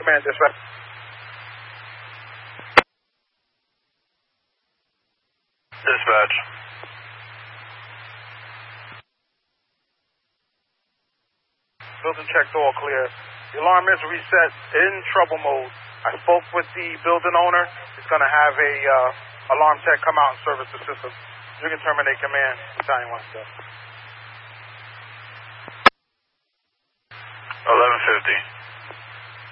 command dispatch. Dispatch. Building checked, all clear. The alarm is reset in trouble mode. I spoke with the building owner. He's going to have a alarm tech come out and service the system. You can terminate command. Battalion 1 step. 1150.